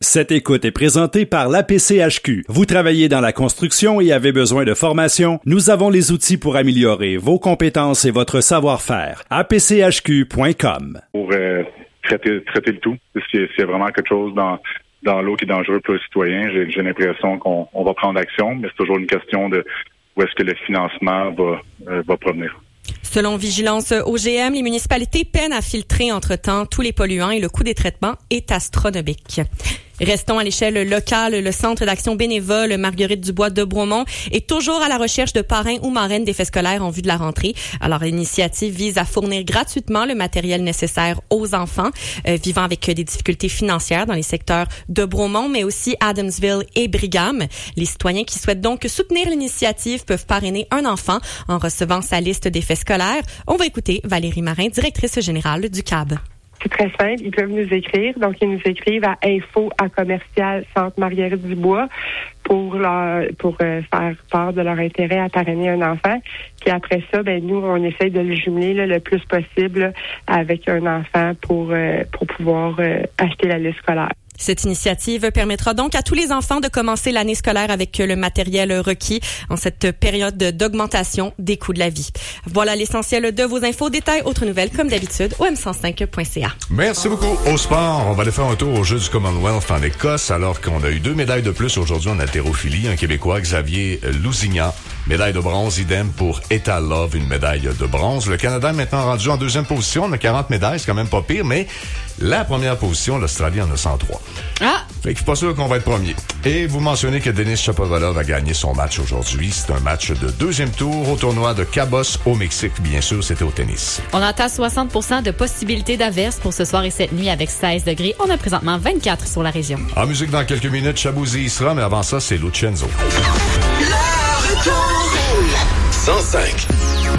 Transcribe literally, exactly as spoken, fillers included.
Cette écoute est présentée par l'A P C H Q. Vous travaillez dans la construction et avez besoin de formation? Nous avons les outils pour améliorer vos compétences et votre savoir-faire. A P C H Q point com. Pour euh, traiter, traiter le tout, s'il y a vraiment quelque chose dans, dans l'eau qui est dangereux pour le citoyen, j'ai, j'ai l'impression qu'on on va prendre action, mais c'est toujours une question de où est-ce que le financement va, euh, va provenir. Selon Vigilance O G M, les municipalités peinent à filtrer entre-temps tous les polluants et le coût des traitements est astronomique. Restons à l'échelle locale. Le Centre d'action bénévole Marguerite Dubois de Bromont est toujours à la recherche de parrains ou marraines d'effets scolaires en vue de la rentrée. Alors, l'initiative vise à fournir gratuitement le matériel nécessaire aux enfants euh, vivant avec des difficultés financières dans les secteurs de Bromont, mais aussi Adamsville et Brigham. Les citoyens qui souhaitent donc soutenir l'initiative peuvent parrainer un enfant en recevant sa liste d'effets scolaires. On va écouter Valérie Marin, directrice générale du C A B. C'est très simple. Ils peuvent nous écrire. Donc, ils nous écrivent à info à commercial Centre Marguerite Dubois pour leur, pour euh, faire part de leur intérêt à parrainer un enfant. Puis après ça, ben nous, on essaye de le jumeler là, le plus possible là, avec un enfant pour euh, pour pouvoir euh, acheter la liste scolaire. Cette initiative permettra donc à tous les enfants de commencer l'année scolaire avec le matériel requis en cette période d'augmentation des coûts de la vie. Voilà l'essentiel de vos infos. Détails, autres nouvelles, comme d'habitude, au m cent cinq point c a. Merci beaucoup. Au sport, on va aller faire un tour aux Jeux du Commonwealth en Écosse, alors qu'on a eu deux médailles de plus aujourd'hui en haltérophilie. Un Québécois, Xavier Lousignan, médaille de bronze, idem pour Etta Love, une médaille de bronze. Le Canada est maintenant rendu en deuxième position. On a quarante médailles, c'est quand même pas pire, mais la première position, l'Australie en a cent trois. Ah! Fait que je suis pas sûr qu'on va être premier. Et vous mentionnez que Denis Shapovalov a gagné son match aujourd'hui. C'est un match de deuxième tour au tournoi de Cabos au Mexique. Bien sûr, c'était au tennis. On entend soixante pour cent de possibilités d'averse pour ce soir et cette nuit avec seize degrés. On a présentement vingt-quatre sur la région. En musique, dans quelques minutes, Chabouzi y sera, mais avant ça, c'est Lucenzo. Le retour cent cinq.